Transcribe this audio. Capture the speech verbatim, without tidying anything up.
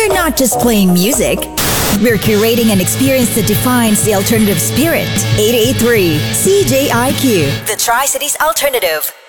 We're not just playing music. We're curating an experience that defines the alternative spirit. eight eighty-three C J I Q, the Tri-Cities Alternative.